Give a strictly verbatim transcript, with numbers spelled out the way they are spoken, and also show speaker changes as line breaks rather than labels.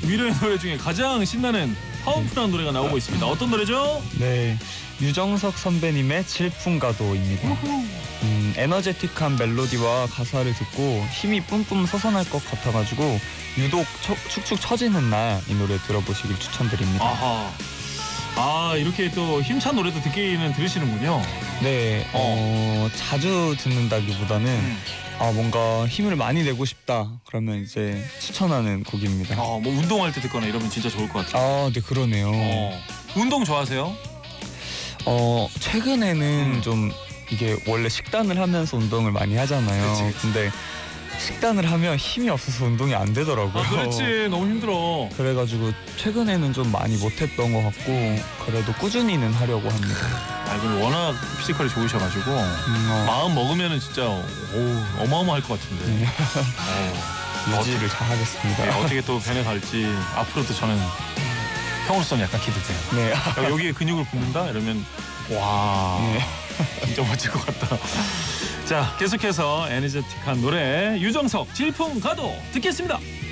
미래의 노래 중에 가장 신나는 파워풀한 노래가 나오고 있습니다. 어떤 노래죠?
네, 유정석 선배님의 질풍가도입니다. 음, 에너제틱한 멜로디와 가사를 듣고 힘이 뿜뿜 솟아날 것 같아가지고 유독 처, 축축 처지는 날 이 노래 들어보시길 추천드립니다.
아하. 아, 이렇게 또 힘찬 노래도 듣기는 들으시는군요.
네, 어, 자주 듣는다기보다는
음.
아, 뭔가 힘을 많이 내고 싶다 그러면 이제 추천하는 곡입니다.
어, 뭐 운동할 때 듣거나 이러면 진짜 좋을 것 같아요.
아, 네, 그러네요.
어. 운동 좋아하세요?
어, 최근에는
음.
좀 이게 원래 식단을 하면서 운동을 많이 하잖아요.
그치, 그치.
근데 식단을 하면 힘이 없어서 운동이 안 되더라고요.
아, 그렇지. 너무 힘들어.
그래가지고 최근에는 좀 많이 못했던 것 같고 그래도 꾸준히는 하려고 합니다.
아, 이건 워낙 피지컬이 좋으셔가지고
음, 어,
마음 먹으면은 진짜 오, 어마어마할 것 같은데.
네.
어,
유지를 잘 하겠습니다.
네, 어떻게 또 변해갈지 앞으로도 저는 형으로서는 약간 기대돼요.
네.
야, 여기에 근육을 붓는다 이러면 와
네.
진짜 멋질 것 같다. 자, 계속해서 에너제틱한 노래 유정석 질풍가도 듣겠습니다.